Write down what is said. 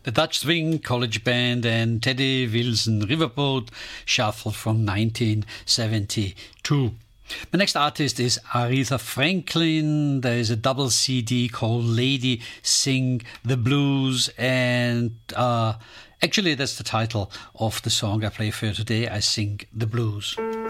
The Dutch Swing College Band and Teddy Wilson Riverboat Shuffle from 1972. My next artist is Aretha Franklin. There is a double CD called Lady Sing the Blues, and actually that's the title of the song I play for you today, I Sing the Blues.